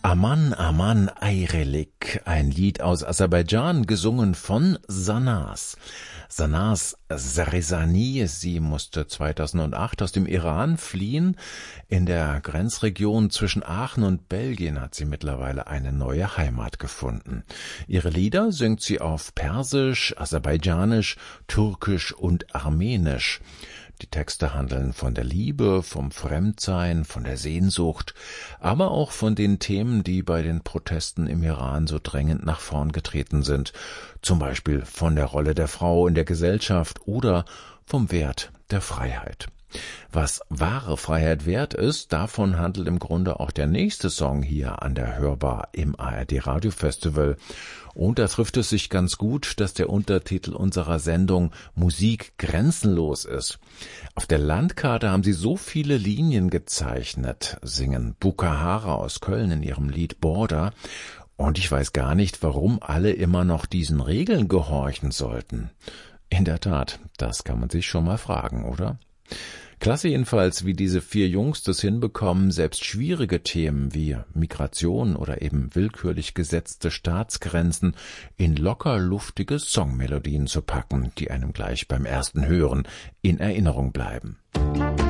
Aman Aman Ayrelik, ein Lied aus Aserbaidschan, gesungen von Sanaz. Sanaz Zarezani, sie musste 2008 aus dem Iran fliehen. In der Grenzregion zwischen Aachen und Belgien hat sie mittlerweile eine neue Heimat gefunden. Ihre Lieder singt sie auf Persisch, Aserbaidschanisch, Türkisch und Armenisch. Die Texte handeln von der Liebe, vom Fremdsein, von der Sehnsucht, aber auch von den Themen, die bei den Protesten im Iran so drängend nach vorn getreten sind. Zum Beispiel von der Rolle der Frau in der Gesellschaft oder vom Wert der Freiheit. Was wahre Freiheit wert ist, davon handelt im Grunde auch der nächste Song hier an der Hörbar im ARD Radio Festival. Und da trifft es sich ganz gut, dass der Untertitel unserer Sendung Musik grenzenlos ist. Auf der Landkarte haben sie so viele Linien gezeichnet, singen Bukahara aus Köln in ihrem Lied Border. Und ich weiß gar nicht, warum alle immer noch diesen Regeln gehorchen sollten. In der Tat, das kann man sich schon mal fragen, oder? Klasse jedenfalls, wie diese 4 Jungs das hinbekommen, selbst schwierige Themen wie Migration oder eben willkürlich gesetzte Staatsgrenzen in locker luftige Songmelodien zu packen, die einem gleich beim ersten Hören in Erinnerung bleiben.